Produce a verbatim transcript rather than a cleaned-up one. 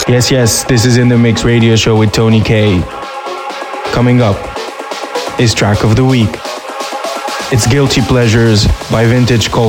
Yes, yes, this is In The Mix radio show with Tony K. Coming up is track of the week. It's Guilty Pleasures by Vintage Culture.